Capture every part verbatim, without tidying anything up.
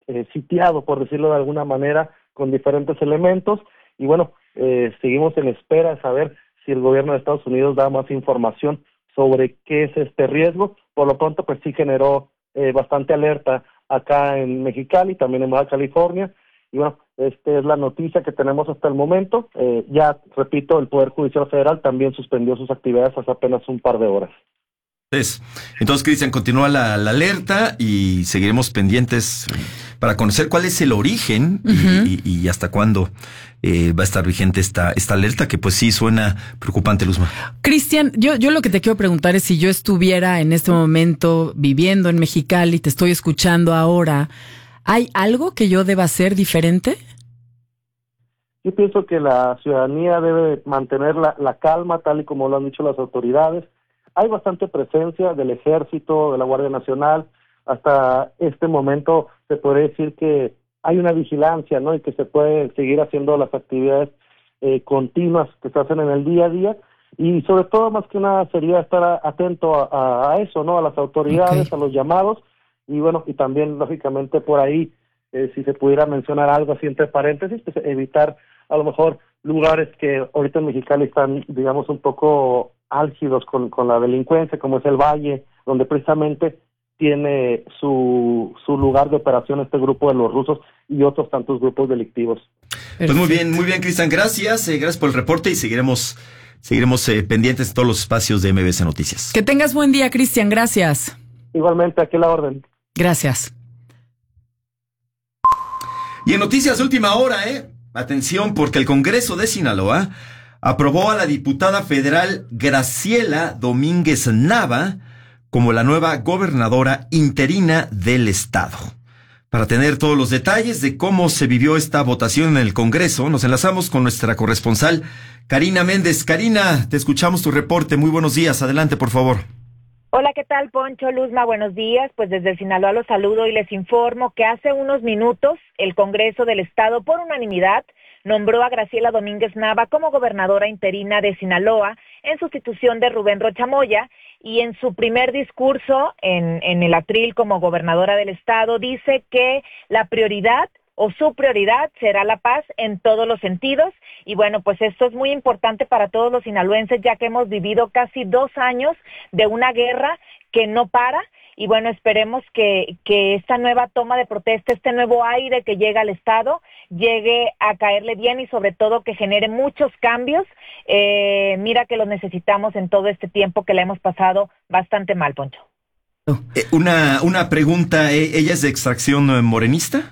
eh, sitiado, por decirlo de alguna manera, con diferentes elementos, y bueno, eh, seguimos en espera de saber si el gobierno de Estados Unidos da más información sobre qué es este riesgo. Por lo pronto, pues sí generó eh, bastante alerta acá en Mexicali, también en Baja California, y bueno, esta es la noticia que tenemos hasta el momento. Eh, ya, repito, el Poder Judicial Federal también suspendió sus actividades hace apenas un par de horas. Entonces, entonces Cristian, continúa la, la alerta y seguiremos pendientes para conocer cuál es el origen uh-huh. y, y, y hasta cuándo eh, va a estar vigente esta, esta alerta, que pues sí suena preocupante, Luzma. Cristian, yo, yo lo que te quiero preguntar es si yo estuviera en este momento viviendo en Mexicali, te estoy escuchando ahora, ¿hay algo que yo deba hacer diferente? Yo pienso que la ciudadanía debe mantener la, la calma, tal y como lo han dicho las autoridades. Hay bastante presencia del Ejército, de la Guardia Nacional. Hasta este momento se podría decir que hay una vigilancia, ¿no? Y que se puede seguir haciendo las actividades eh, continuas que se hacen en el día a día. Y sobre todo, más que nada, sería estar atento a, a eso, ¿no? A las autoridades, okay. a los llamados. Y bueno, y también, lógicamente, por ahí, eh, si se pudiera mencionar algo así entre paréntesis, pues evitar a lo mejor lugares que ahorita en Mexicali están, digamos, un poco álgidos con, con la delincuencia, como es el Valle, donde precisamente tiene su, su lugar de operación este grupo de los rusos y otros tantos grupos delictivos. Pues muy bien, muy bien, Cristian, gracias, eh, gracias por el reporte y seguiremos, seguiremos eh, pendientes de todos los espacios de M B S Noticias. Que tengas buen día, Cristian, gracias. Igualmente, aquí la orden. Gracias. Y en noticias de última hora, eh, atención, porque el Congreso de Sinaloa aprobó a la diputada federal Graciela Domínguez Nava como la nueva gobernadora interina del estado. Para tener todos los detalles de cómo se vivió esta votación en el Congreso, nos enlazamos con nuestra corresponsal Karina Méndez. Karina, te escuchamos tu reporte. Muy buenos días. Adelante, por favor. Hola, ¿qué tal, Poncho, Luzma? Buenos días. Pues desde Sinaloa los saludo y les informo que hace unos minutos el Congreso del Estado, por unanimidad, nombró a Graciela Domínguez Nava como gobernadora interina de Sinaloa en sustitución de Rubén Rocha Moya, y en su primer discurso en, en el atril como gobernadora del estado dice que la prioridad o su prioridad será la paz en todos los sentidos. Y bueno, pues esto es muy importante para todos los sinaloenses, ya que hemos vivido casi dos años de una guerra que no para. Y bueno, esperemos que, que esta nueva toma de protesta, este nuevo aire que llega al estado, llegue a caerle bien y sobre todo que genere muchos cambios. Eh, mira que los necesitamos en todo este tiempo que la hemos pasado bastante mal, Poncho. Eh, una, una pregunta, ¿ella es de extracción morenista?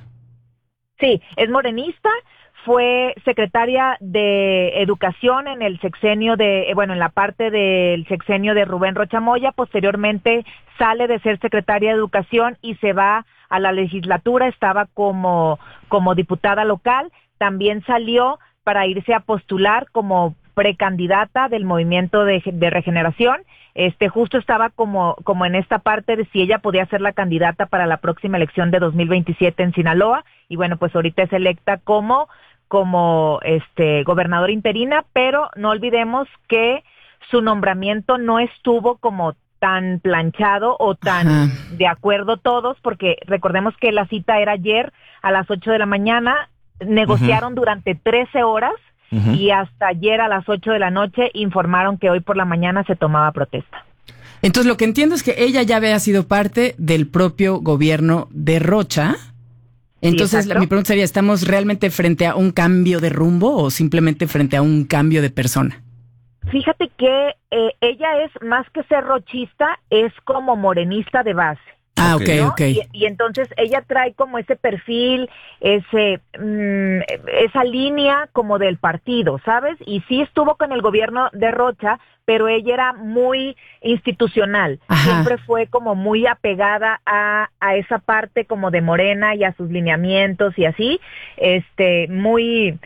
Sí, es morenista. Fue secretaria de Educación en el sexenio de, bueno, en la parte del sexenio de Rubén Rocha Moya. Posteriormente sale de ser secretaria de Educación y se va a la legislatura. Estaba como, como diputada local. También salió para irse a postular como precandidata del Movimiento de, de Regeneración. Este, justo estaba como, como en esta parte de si ella podía ser la candidata para la próxima elección de dos mil veintisiete en Sinaloa. Y bueno, pues ahorita es electa como como este gobernadora interina, pero no olvidemos que su nombramiento no estuvo como tan planchado o tan Ajá. de acuerdo todos, porque recordemos que la cita era ayer a las ocho de la mañana, negociaron uh-huh. durante trece horas uh-huh. y hasta ayer a las ocho de la noche informaron que hoy por la mañana se tomaba protesta. Entonces lo que entiendo es que ella ya había sido parte del propio gobierno de Rocha. Entonces, sí, mi pregunta sería, ¿estamos realmente frente a un cambio de rumbo o simplemente frente a un cambio de persona? Fíjate que eh, ella es, más que ser rochista, es como morenista de base. Ah, ok, ¿no? ok. Y, y entonces ella trae como ese perfil, ese mmm, esa línea como del partido, ¿sabes? Y sí estuvo con el gobierno de Rocha, pero ella era muy institucional. Ajá. Siempre fue como muy apegada a, a esa parte como de Morena y a sus lineamientos y así, este, muy,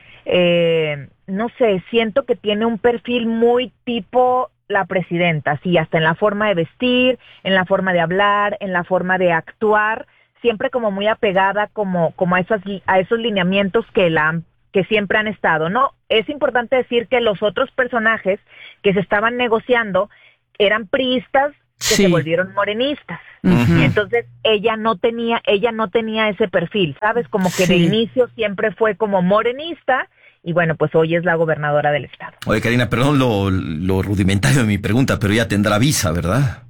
eh, no sé, siento que tiene un perfil muy tipo la presidenta, sí, hasta en la forma de vestir, en la forma de hablar, en la forma de actuar, siempre como muy apegada como, como a esos, a esos lineamientos que la que siempre han estado, ¿no? Es importante decir que los otros personajes que se estaban negociando eran priistas que sí. se volvieron morenistas. Uh-huh. Y entonces ella no tenía, ella no tenía ese perfil, ¿sabes? Como que Sí. de inicio siempre fue como morenista, y bueno, pues hoy es la gobernadora del estado. Oye, Karina, perdón lo, lo rudimentario de mi pregunta, pero ella tendrá visa, ¿verdad?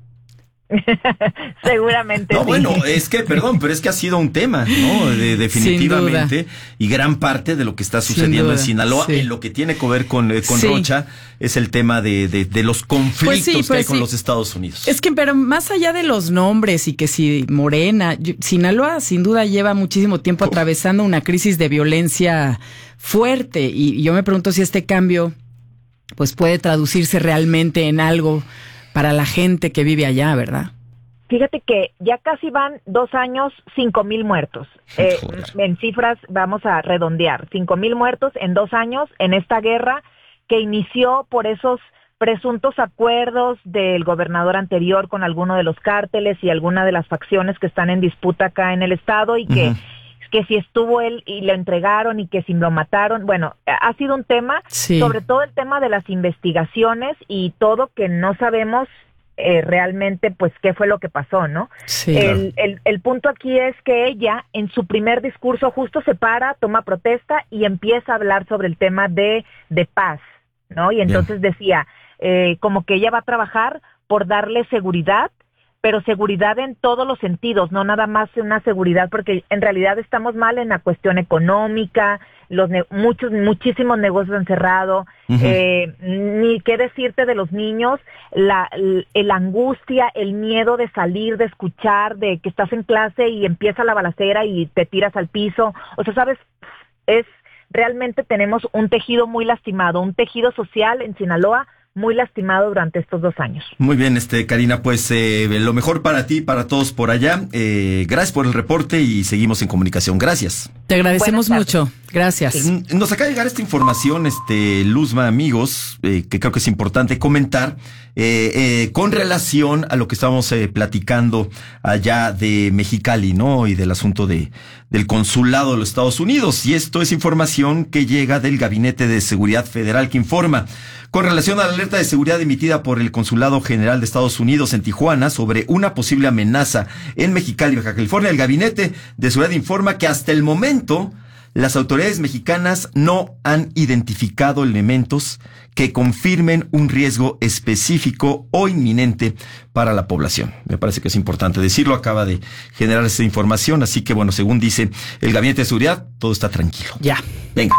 Seguramente No, sí. bueno, es que, perdón, pero es que ha sido un tema, ¿no? De, definitivamente. Y gran parte de lo que está sucediendo en Sinaloa, sí. en lo que tiene que ver con, eh, con sí. Rocha, es el tema de, de, de los conflictos pues sí, pues que hay con sí. los Estados Unidos. Es que, pero más allá de los nombres y que si Morena, yo, Sinaloa sin duda lleva muchísimo tiempo Uf. atravesando una crisis de violencia fuerte. Y, y yo me pregunto si este cambio, pues puede traducirse realmente en algo para la gente que vive allá, ¿verdad? Fíjate que ya casi van dos años, cinco mil muertos. Eh, en cifras vamos a redondear, cinco mil muertos en dos años en esta guerra que inició por esos presuntos acuerdos del gobernador anterior con alguno de los cárteles y alguna de las facciones que están en disputa acá en el estado y que, uh-huh. que si estuvo él y lo entregaron y que si lo mataron. Bueno, ha sido un tema, sí. sobre todo el tema de las investigaciones y todo que no sabemos Eh, realmente, pues, qué fue lo que pasó, ¿no? Sí, el, el, el punto aquí es que ella, en su primer discurso, justo se para, toma protesta y empieza a hablar sobre el tema de, de paz, ¿no? Y entonces Bien. decía, eh, como que ella va a trabajar por darle seguridad, pero seguridad en todos los sentidos, no nada más una seguridad, porque en realidad estamos mal en la cuestión económica, los ne- muchos muchísimos negocios han cerrado, uh-huh. eh, ni qué decirte de los niños, la, la angustia, el miedo de salir, de escuchar, de que estás en clase y empieza la balacera y te tiras al piso, o sea, sabes, es realmente tenemos un tejido muy lastimado, un tejido social en Sinaloa muy lastimado durante estos dos años. Muy bien, este Karina, pues eh, lo mejor para ti, para todos por allá. Eh, gracias por el reporte y seguimos en comunicación. Gracias. Te agradecemos mucho. Gracias. Sí. Nos acaba de llegar esta información, este Luzma, amigos, eh, que creo que es importante comentar eh, eh, con relación a lo que estábamos eh, platicando allá de Mexicali, ¿no? Y del asunto de del consulado de los Estados Unidos. Y esto es información que llega del Gabinete de Seguridad Federal, que informa con relación a la alerta de seguridad emitida por el Consulado General de Estados Unidos en Tijuana sobre una posible amenaza en Mexicali, Baja California. El Gabinete de Seguridad informa que hasta el momento las autoridades mexicanas no han identificado elementos que confirmen un riesgo específico o inminente para la población. Me parece que es importante decirlo, acaba de generar esa información, así que bueno, según dice el Gabinete de Seguridad, todo está tranquilo. Ya. Venga.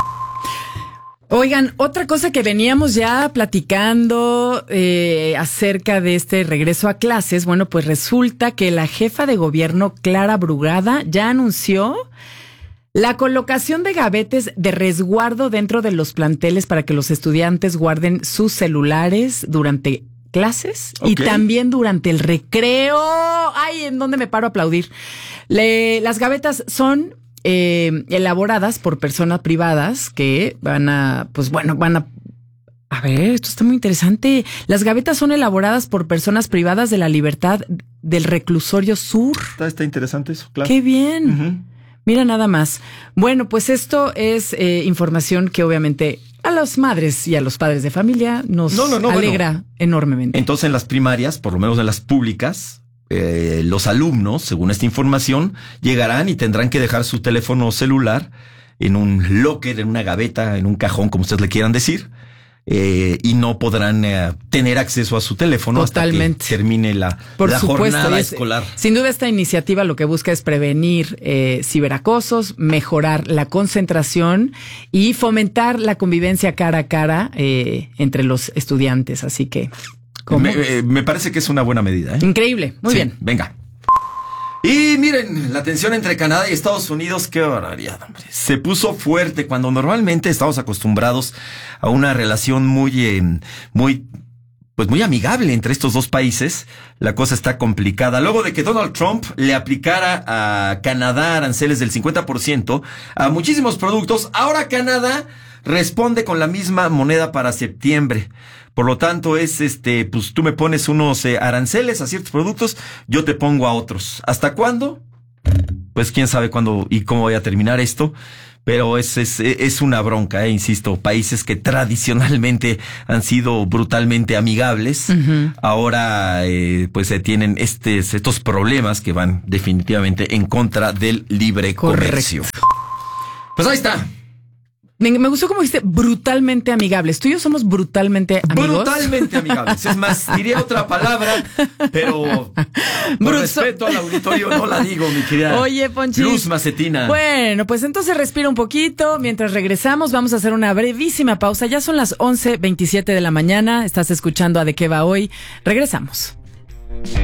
Oigan, otra cosa que veníamos ya platicando eh, acerca de este regreso a clases, bueno, pues resulta que la jefa de gobierno, Clara Brugada, ya anunció la colocación de gavetes de resguardo dentro de los planteles para que los estudiantes guarden sus celulares durante clases okay. y también durante el recreo. Ay, ¿en dónde me paro a aplaudir? Le, las gavetas son eh, elaboradas por personas privadas que van a, pues bueno, van a A ver, esto está muy interesante. Las gavetas son elaboradas por personas privadas de la libertad del reclusorio sur. Está, está interesante eso, claro. ¡Qué bien! Uh-huh. Mira nada más. Bueno, pues esto es eh, información que obviamente a las madres y a los padres de familia nos no, no, no, alegra bueno. enormemente. Entonces en las primarias, por lo menos en las públicas, eh, los alumnos, según esta información, llegarán y tendrán que dejar su teléfono celular en un locker, en una gaveta, en un cajón, como ustedes le quieran decir. Eh, y no podrán eh, tener acceso a su teléfono Totalmente. hasta que termine la, Por la supuesto, jornada es, escolar. Sin duda esta iniciativa lo que busca es prevenir eh, ciberacosos, mejorar la concentración y fomentar la convivencia cara a cara eh, entre los estudiantes. Así que... ¿cómo? Me, eh, me parece que es una buena medida. ¿eh? Increíble, muy sí, bien. Venga. Y miren, la tensión entre Canadá y Estados Unidos, qué barbaridad, hombre. Se puso fuerte cuando normalmente estamos acostumbrados a una relación muy, eh, muy, pues muy amigable entre estos dos países. La cosa está complicada. Luego de que Donald Trump le aplicara a Canadá aranceles del cincuenta por ciento a muchísimos productos, ahora Canadá responde con la misma moneda para septiembre. Por lo tanto, es este, pues tú me pones unos eh, aranceles a ciertos productos, yo te pongo a otros. ¿Hasta cuándo? pues quién sabe cuándo y cómo vaya a terminar esto. Pero es, es, es una bronca, eh, insisto, países que tradicionalmente han sido brutalmente amigables, uh-huh. ahora eh, pues se tienen estes, estos problemas que van definitivamente en contra del libre comercio. Correcto. Pues ahí está. Me, me gustó como dijiste, brutalmente amigables. Tú y yo somos brutalmente amigos. Brutalmente amigables. Es más, diría otra palabra, pero por respeto al auditorio no la digo, mi querida. Oye, Ponchis. Luz Macetina. Bueno, pues entonces respira un poquito. Mientras regresamos, vamos a hacer una brevísima pausa. Ya son las once veintisiete de la mañana. Estás escuchando a De Qué Va Hoy. Regresamos.